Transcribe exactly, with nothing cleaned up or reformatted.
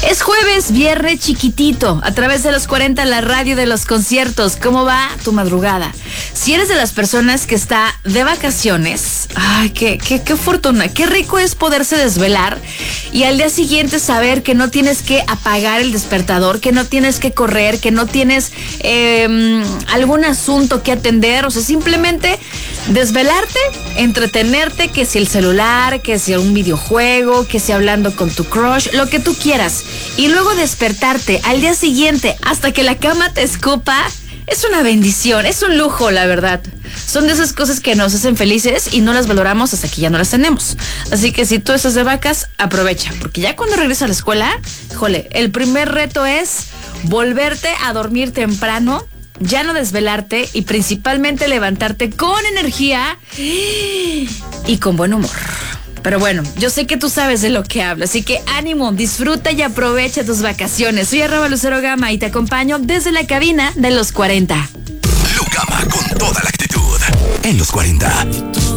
Es jueves, viernes chiquitito, a través de los cuarenta, la radio de los conciertos. ¿Cómo va tu madrugada? Si eres de las personas que está de vacaciones, ay, qué, qué, qué fortuna, qué rico es poderse desvelar y al día siguiente saber que no tienes que apagar el despertador, que no tienes que correr, que no tienes eh, algún asunto que atender, o sea, simplemente desvelarte, entretenerte, que si el celular, que si un videojuego, que si hablando con tu crush, lo que tú quieras. Y luego despertarte al día siguiente hasta que la cama te escupa, es una bendición, es un lujo, la verdad. Son de esas cosas que nos hacen felices y no las valoramos hasta que ya no las tenemos. Así que si tú estás de vacas, aprovecha, porque ya cuando regresas a la escuela, jole, el primer reto es volverte a dormir temprano, ya no desvelarte y principalmente levantarte con energía y con buen humor. Pero bueno, yo sé que tú sabes de lo que hablo, así que ánimo, disfruta y aprovecha tus vacaciones. Soy arroba Lucero Gama y te acompaño desde la cabina de los cuarenta. Lucama con toda la actitud en los cuarenta.